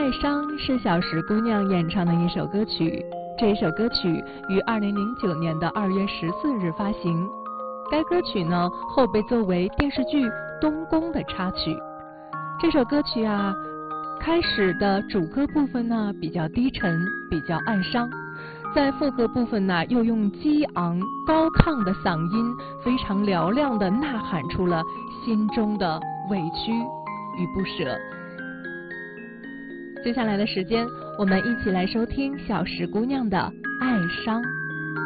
爱伤》是小石姑娘演唱的一首歌曲，这首歌曲于2009年的2月14日发行。该歌曲呢后被作为电视剧《东宫》的插曲。这首歌曲啊，开始的主歌部分呢比较低沉，比较哀伤，在副歌部分呢又用激昂高亢的嗓音，非常嘹亮地呐喊出了心中的委屈与不舍。接下来的时间，我们一起来收听小石姑娘的《爱伤》。